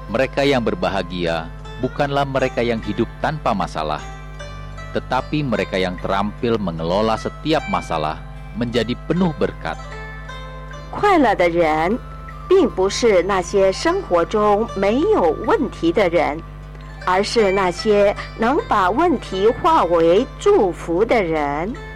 Mereka yang berbahagia bukanlah mereka yang hidup tanpa masalah, tetapi mereka yang terampil mengelola setiap masalah menjadi penuh berkat. 快乐的人并不是那些生活中没有问题的人，而是那些能把问题化为祝福的人。